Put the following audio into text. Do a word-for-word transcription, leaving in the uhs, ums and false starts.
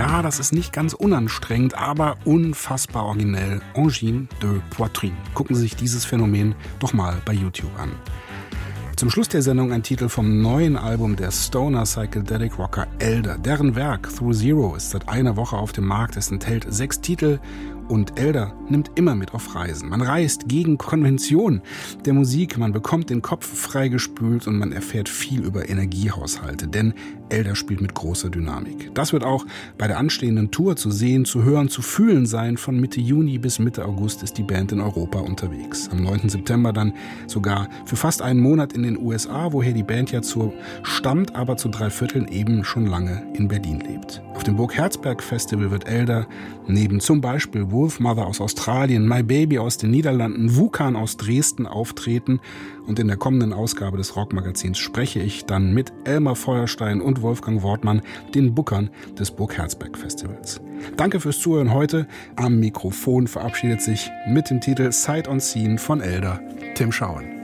Ja, das ist nicht ganz unanstrengend, aber unfassbar originell. Angine de Poitrine. Gucken Sie sich dieses Phänomen doch mal bei YouTube an. Zum Schluss der Sendung ein Titel vom neuen Album der Stoner Psychedelic Rocker Elder. Deren Werk Through Zero ist seit einer Woche auf dem Markt. Es enthält sechs Titel und Elder nimmt immer mit auf Reisen. Man reist gegen Konvention der Musik, man bekommt den Kopf freigespült und man erfährt viel über Energiehaushalte, denn Elder spielt mit großer Dynamik. Das wird auch bei der anstehenden Tour zu sehen, zu hören, zu fühlen sein. Von Mitte Juni bis Mitte August ist die Band in Europa unterwegs. Am neunten September dann sogar für fast einen Monat in den U S A, woher die Band ja zur stammt, aber zu drei Vierteln eben schon lange in Berlin lebt. Auf dem Burg Herzberg Festival wird Elder neben zum Beispiel Wolfmother aus Australien, My Baby aus den Niederlanden, Wukan aus Dresden auftreten. Und in der kommenden Ausgabe des Rockmagazins spreche ich dann mit Elmar Feuerstein und Wolfgang Wortmann, den Bookern des Burg Herzberg Festivals. Danke fürs Zuhören heute. Am Mikrofon verabschiedet sich mit dem Titel Sight Unseen von Elder Tim Schauen.